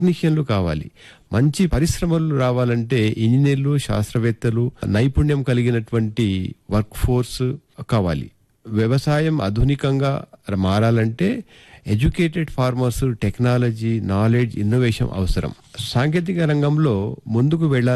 టెక్నీషియన్లు కావాలి. మంచి పరిశ్రమలు రావాలంటే ఇంజనీర్లు, శాస్త్రవేత్తలు, నైపుణ్యం కలిగినటువంటి వర్క్ ఫోర్స్ కావాలి. వ్యవసాయం ఆధునికంగా మారాలంటే educated farmers, technology, knowledge, innovation అవసరం. సాంకేతిక రంగంలో ముందుకు వెళ్ళాలి